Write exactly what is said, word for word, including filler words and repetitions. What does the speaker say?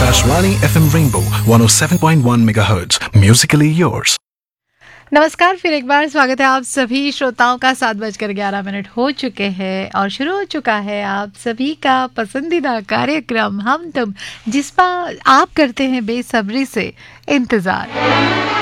Akashvani F M Rainbow one oh seven point one megahertz. Musically yours. नमस्कार, फिर एक बार स्वागत है आप सभी श्रोताओं का। सात बजकर ग्यारह मिनट हो चुके हैं और शुरू हो चुका है आप सभी का पसंदीदा कार्यक्रम हम तुम, जिस पर आप करते हैं बेसब्री से इंतज़ार।